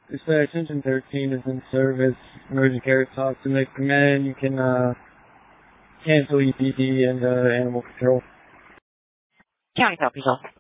Attention 13 is in service. Emergent care talk to make command. You can cancel EPD and animal control. County copy, all.